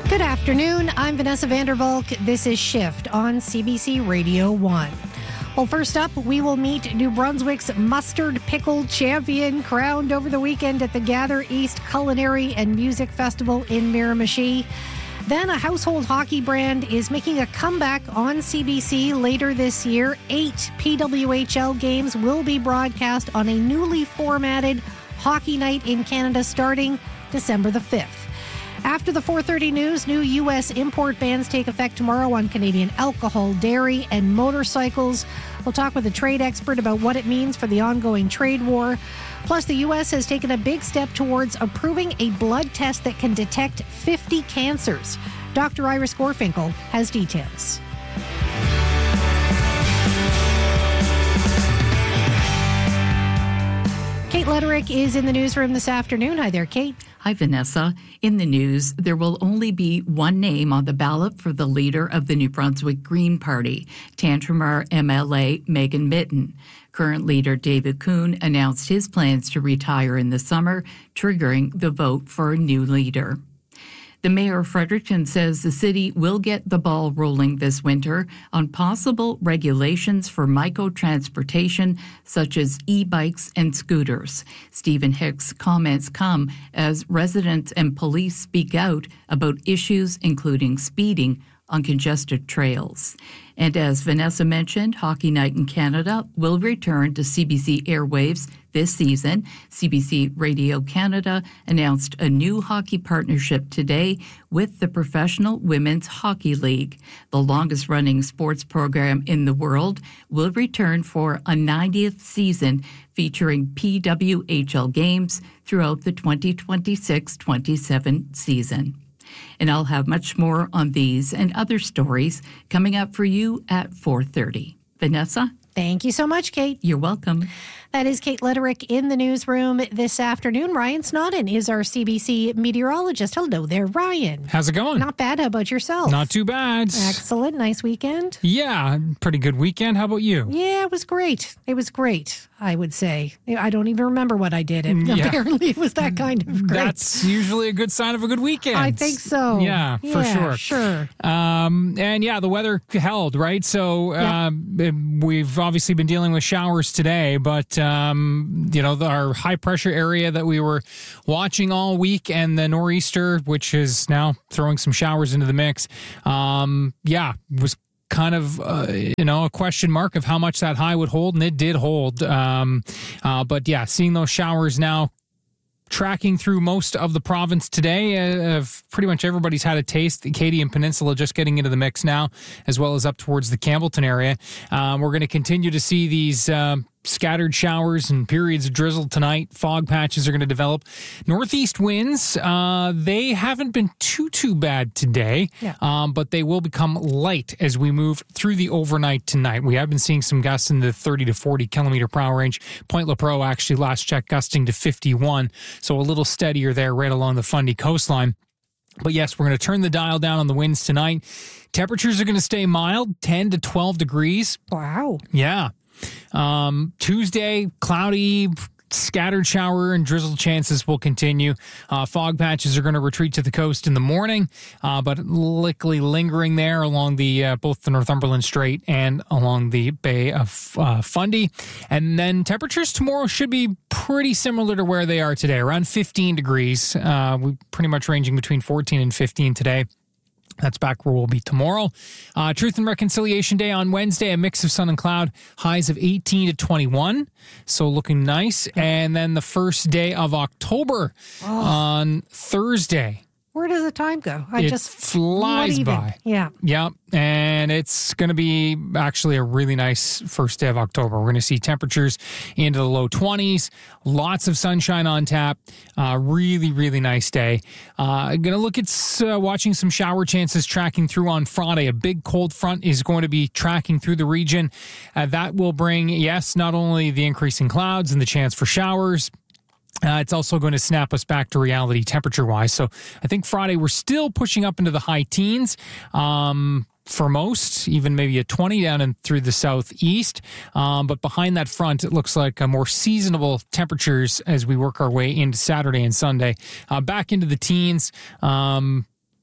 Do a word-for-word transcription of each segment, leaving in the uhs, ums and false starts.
Good afternoon. I'm Vanessa Vandervalk. This is Shift on C B C Radio one. Well, first up, we will meet New Brunswick's mustard pickle champion, crowned over the weekend at the Gather East Culinary and Music Festival in Miramichi. Then a household hockey brand is making a comeback on C B C later this year. Eight P W H L games will be broadcast on a newly formatted Hockey Night in Canada starting December the fifth. After the four thirty news, new U S import bans take effect tomorrow on Canadian alcohol, dairy, and motorcycles. We'll talk with a trade expert about what it means for the ongoing trade war. Plus, the U S has taken a big step towards approving a blood test that can detect fifty cancers. Doctor Iris Gorfinkel has details. Kate Lederick is in the newsroom this afternoon. Hi there, Kate. Hi, Vanessa. In the news, there will only be one name on the ballot for the leader of the New Brunswick Green Party, Tantramar M L A Megan Mitten. Current leader David Kuhn announced his plans to retire in the summer, triggering the vote for a new leader. The mayor of Fredericton says the city will get the ball rolling this winter on possible regulations for micro-transportation, such as e-bikes and scooters. Stephen Hicks' comments come as residents and police speak out about issues including speeding on congested trails. And as Vanessa mentioned, Hockey Night in Canada will return to C B C airwaves this season. C B C Radio Canada announced a new hockey partnership today with the Professional Women's Hockey League. The longest-running sports program in the world will return for a ninetieth season featuring P W H L games throughout the twenty twenty-six twenty-seven season. And I'll have much more on these and other stories coming up for you at four thirty. Vanessa? Thank you so much, Kate. You're welcome. That is Kate Lederick in the newsroom this afternoon. Ryan Snodden is our C B C meteorologist. Hello there, Ryan. How's it going? Not bad. How about yourself? Not too bad. Excellent. Nice weekend. Yeah, pretty good weekend. How about you? Yeah, it was great. It was great, I would say. I don't even remember what I did. It, yeah. Apparently, it was that kind of great. That's usually a good sign of a good weekend. I think so. Yeah, yeah for sure. Sure. Um, and yeah, the weather held, right? So uh, yeah. we've obviously been dealing with showers today, but um, you know, the, our high pressure area that we were watching all week and the nor'easter, which is now throwing some showers into the mix, um, yeah, was kind of, uh, you know, a question mark of how much that high would hold, and it did hold. Um, uh, but yeah, seeing those showers now tracking through most of the province today. Uh, pretty much everybody's had a taste. The Acadian Peninsula just getting into the mix now, as well as up towards the Campbellton area. Um, we're going to continue to see these um, scattered showers and periods of drizzle tonight. Fog patches are going to develop. Northeast winds, uh, they haven't been too, too bad today, yeah. um, but they will become light as we move through the overnight tonight. We have been seeing some gusts in the thirty to forty kilometer per hour range. Point Lepreau actually last check gusting to fifty-one, so a little steadier there right along the Fundy coastline. But yes, we're going to turn the dial down on the winds tonight. Temperatures are going to stay mild, ten to twelve degrees. Wow. Yeah. Um, Tuesday, cloudy, scattered shower and drizzle chances will continue. Uh, fog patches are going to retreat to the coast in the morning, uh, but likely lingering there along the uh, both the Northumberland Strait and along the Bay of uh, Fundy. And then temperatures tomorrow should be pretty similar to where they are today, around fifteen degrees. Uh, we pretty much ranging between fourteen and fifteen today. That's back where we'll be tomorrow. Uh, Truth and Reconciliation Day on Wednesday, a mix of sun and cloud, highs of eighteen to twenty-one. So looking nice. And then the first day of October oh. on Thursday. Where does the time go? I it just flies by. Yeah. Yep. And it's going to be actually a really nice first day of October. We're going to see temperatures into the low twenties, lots of sunshine on tap. Uh, really, really nice day. Uh, going to look at uh, watching some shower chances tracking through on Friday. A big cold front is going to be tracking through the region. Uh, that will bring, yes, not only the increasing clouds and the chance for showers, Uh, it's also going to snap us back to reality temperature-wise. So I think Friday we're still pushing up into the high teens um, for most, even maybe a twenty down and through the southeast. Um, but behind that front, it looks like a more seasonable temperatures as we work our way into Saturday and Sunday. Uh, back into the teens. Um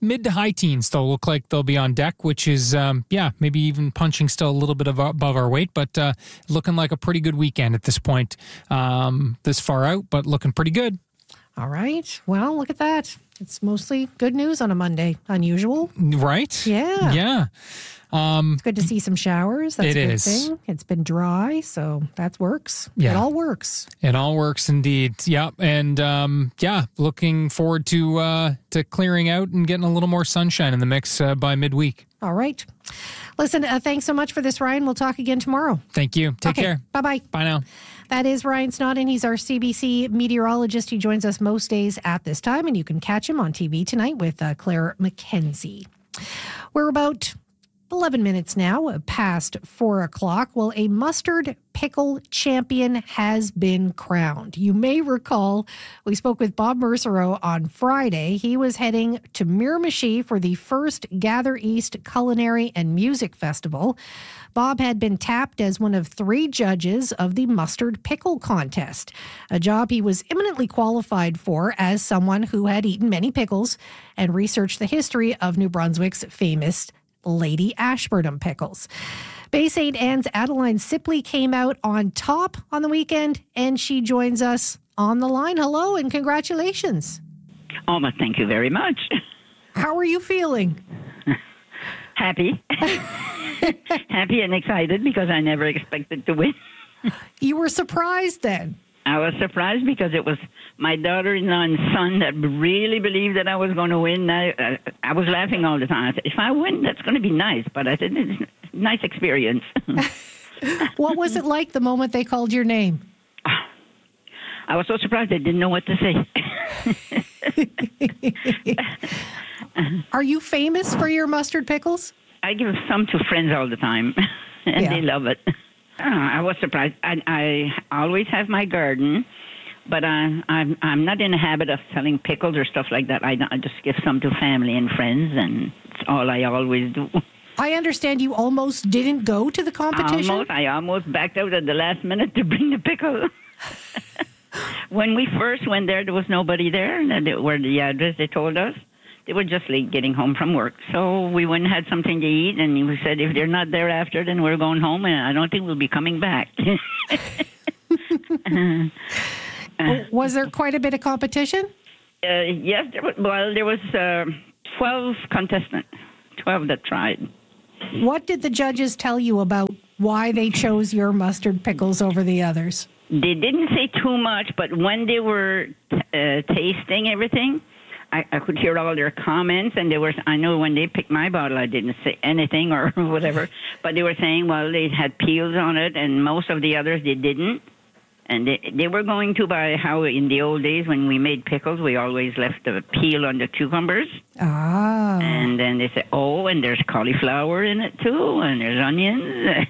mid to high teens, though, look like they'll be on deck, which is, um, yeah, maybe even punching still a little bit of, above our weight, but uh, looking like a pretty good weekend at this point, um, this far out, but looking pretty good. All right. Well, look at that. It's mostly good news on a Monday. Unusual. Right? Yeah. Yeah. Um, it's good to see some showers. That's it a good is. thing. It's been dry, so that works. Yeah. It all works. It all works indeed. Yeah. And um, yeah, looking forward to uh, to clearing out and getting a little more sunshine in the mix uh, by midweek. All right. Listen, uh, thanks so much for this, Ryan. We'll talk again tomorrow. Thank you. Take okay. care. Bye-bye. Bye now. That is Ryan Snodden. He's our C B C meteorologist. He joins us most days at this time, and you can catch him on T V tonight with uh, Claire McKenzie. We're about eleven minutes now past four o'clock. Well, a mustard pickle champion has been crowned. You may recall we spoke with Bob Mercereau on Friday. He was heading to Miramichi for the first Gather East Culinary and Music Festival. Bob had been tapped as one of three judges of the mustard pickle contest, a job he was eminently qualified for as someone who had eaten many pickles and researched the history of New Brunswick's famous Lady Ashburnham pickles. Bay Saint Anne's Adeline Sipley came out on top on the weekend, and she joins us on the line. Hello and congratulations. Oh, well, thank you very much. How are you feeling? Happy. Happy and excited because I never expected to win. You were surprised then? I was surprised because it was my daughter-in-law and son that really believed that I was going to win. I, uh, I was laughing all the time. I said, if I win, that's going to be nice. But I said, it's a nice experience. What was it like the moment they called your name? I was so surprised I didn't know what to say. Are you famous for your mustard pickles? I give some to friends all the time, and Yeah. they love it. I, don't know, I was surprised. I, I always have my garden, but I, I'm I'm not in the habit of selling pickles or stuff like that. I, I just give some to family and friends, and it's all I always do. I understand you almost didn't go to the competition? Almost. I almost backed out at the last minute to bring the pickle. When we first went there, there was nobody there, and they, where the address they told us. They were just late getting home from work. So we went and had something to eat, and we said, if they're not there after, then we're going home, and I don't think we'll be coming back. uh, was there quite a bit of competition? Uh, yes, there was, well, there was uh, twelve contestants, twelve that tried. What did the judges tell you about why they chose your mustard pickles over the others? They didn't say too much, but when they were uh, tasting everything, I, I could hear all their comments, and they were, I know when they picked my bottle, I didn't say anything or whatever, but they were saying, well, they had peels on it, and most of the others, they didn't. And they, they were going to by how in the old days when we made pickles, we always left the peel on the cucumbers. Ah. And then they said, oh, and there's cauliflower in it too, and there's onions.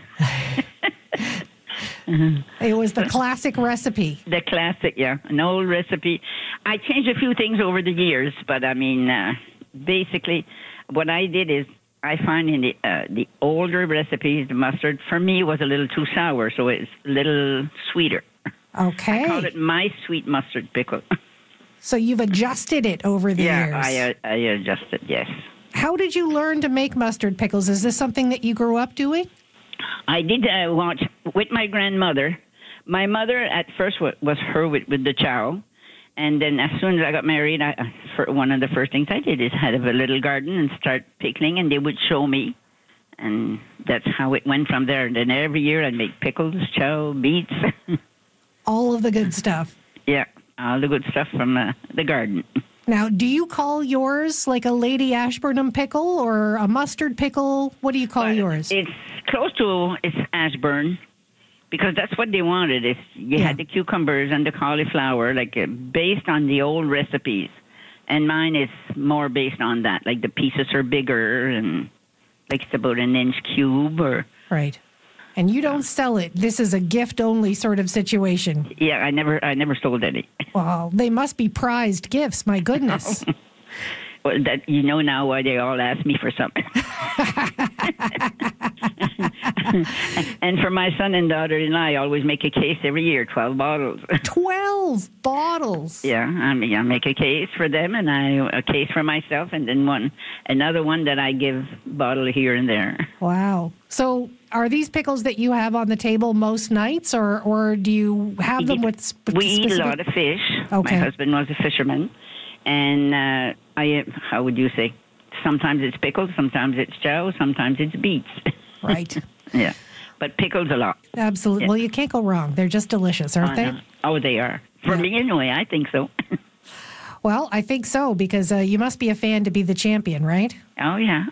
It was the classic recipe. The classic, yeah, an old recipe. I changed a few things over the years, but I mean, uh, basically, what I did is I find in the uh, the older recipes, the mustard for me was a little too sour, so it's a little sweeter. Okay. I call it my sweet mustard pickle. So you've adjusted it over the yeah, years. Yeah, I, I adjusted. Yes. How did you learn to make mustard pickles? Is this something that you grew up doing? I did uh, watch with my grandmother. My mother at first was, was her with, with the chow. And then as soon as I got married, I, for one of the first things I did is have a little garden and start pickling, and they would show me. And that's how it went from there. And then every year I'd make pickles, chow, beets. All of the good stuff. Yeah, all the good stuff from uh, the garden. Now, do you call yours like a Lady Ashburnham pickle or a mustard pickle? What do you call But yours? It's close to it's Ashburn, because that's what they wanted. It's, you Yeah. had the cucumbers and the cauliflower, like uh, based on the old recipes. And mine is more based on that. Like the pieces are bigger and like it's about an inch cube or... Right. And you don't sell it. This is a gift-only sort of situation. Yeah, I never I never sold any. Well, they must be prized gifts. My goodness. Well, that you know now why they all ask me for something. And for my son and daughter-in-law, I always make a case every year, twelve bottles. twelve bottles. Yeah, I mean, I make a case for them, and I a case for myself, and then one another one that I give bottle here and there. Wow. So are these pickles that you have on the table most nights, or, or do you have them with sp- We eat specific... a lot of fish. Okay. My husband was a fisherman, and uh, I, how would you say, sometimes it's pickles, sometimes it's chow, sometimes it's beets. Right. Yeah, but pickles a lot. Absolutely. Yeah. Well, you can't go wrong. They're just delicious, aren't Oh, they? no. Oh, they are. For Yeah. me, anyway, I think so. Well, I think so, because uh, you must be a fan to be the champion, right? Oh, yeah.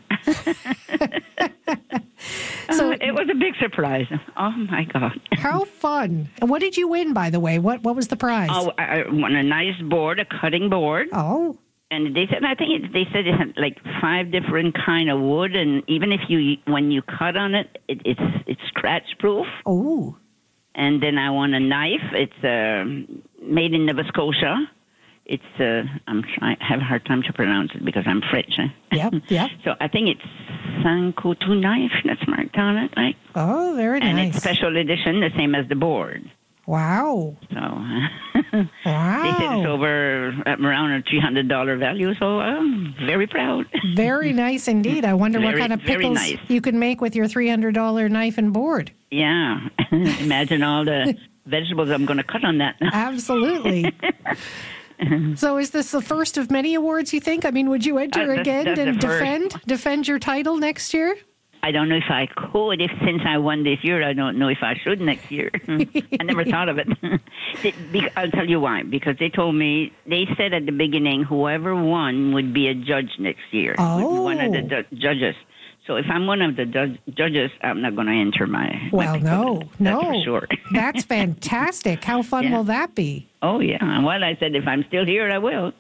So Uh, it was a big surprise. Oh, my God. how fun. And what did you win, by the way? What what was the prize? Oh, I I won a nice board, a cutting board. Oh, And they said, I think it, they said it had like five different kind of wood, and even if you, when you cut on it, it it's it's scratch proof. oh, And then I won a knife. It's uh, made in Nova Scotia. It's uh, I'm trying, I have a hard time to pronounce it because I'm French. Eh? yep, yep. So I think it's Sankotu knife that's marked on it, right? Oh, very And nice. it's special edition, the same as the board. Wow. So Wow. they said it's over around a three hundred dollars value, so I'm very proud. Very nice indeed. I wonder what Very- kind of very pickles nice. you can make with your three hundred dollars knife and board. Yeah. Imagine all the vegetables I'm going to cut on that. Absolutely. So is this the first of many awards, you think? I mean, would you enter Uh, that's- again that's and the first. defend defend your title next year? I don't know if I could. If since I won this year, I don't know if I should next year. I never thought of it. They- be- I'll tell you why. Because they told me, they said at the beginning, whoever won would be a judge next year. Would be one of the Oh. ju- judges. So if I'm one of the ju- judges, I'm not going to enter my. my Well, pickle. no, That's no. for sure. That's fantastic. How fun Yeah. will that be? Oh yeah. Well, I said if I'm still here, I will.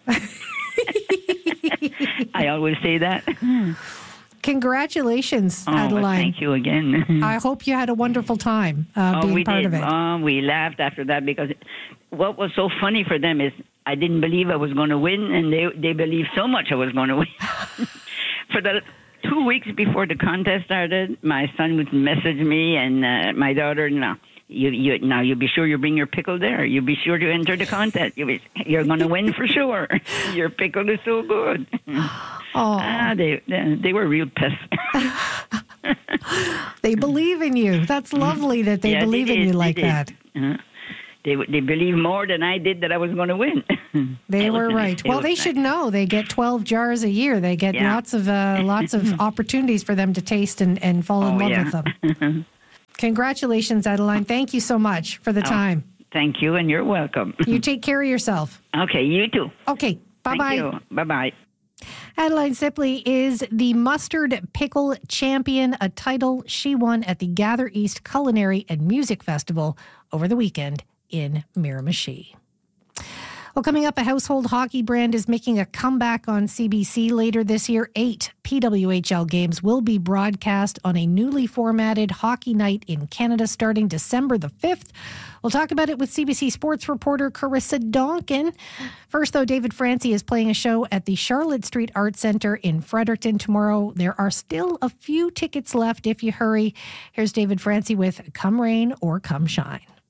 I always say that. Congratulations, Oh, well, Adeline. thank you again. I hope you had a wonderful time uh, Oh, being we part did. of it. Oh, we laughed after that because what was so funny for them is I didn't believe I was going to win, and they they believed so much I was going to win. For the two weeks before the contest started, my son would message me and uh, my daughter, no, you, you, now you be sure you bring your pickle there. You be sure to enter the contest. You be, you're going to win for sure. Your pickle is so good. Oh, Ah, they, they they were real pissed. they believe in you. That's lovely that they Yeah, believe in did, you they like did. that. Uh-huh. They they believe more than I did that I was going to win. They It was were nice. right. It Well, was they nice. should know. They get twelve jars a year. They get Yeah. lots of uh, lots of opportunities for them to taste and, and fall in Oh, love yeah. with them. Congratulations, Adeline. Thank you so much for the Oh. time. Thank you, and you're welcome. You take care of yourself. Okay, you too. Okay, bye-bye. Thank you. Bye-bye. Adeline Sipley is the mustard pickle champion, a title she won at the Gather East Culinary and Music Festival over the weekend in Miramichi. Well, coming up, a household hockey brand is making a comeback on C B C later this year. Eight P W H L games will be broadcast on a newly formatted hockey night in Canada starting December the fifth. We'll talk about it with C B C sports reporter Carissa Donkin. First, though, David Francie is playing a show at the Charlotte Street Arts Centre in Fredericton tomorrow. There are still a few tickets left if you hurry. Here's David Francie with Come Rain or Come Shine.